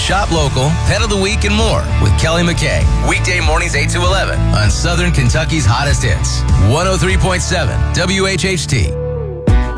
shop local, pet of the week, and more with Kelly McKay. Weekday mornings 8 to 11 on Southern Kentucky's hottest hits. 103.7 WHHT.